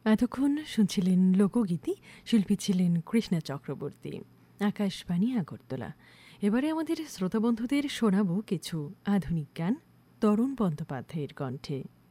এতক্ষণ শুনছিলেন লোকগীতি, শিল্পী ছিলেন কৃষ্ণা চক্রবর্তী। আকাশবাণী আগরতলা। এবারে আমাদের শ্রোতা বন্ধুদের শোনাব কিছু আধুনিক গান তরুণ বন্দ্যোপাধ্যায়ের কণ্ঠে।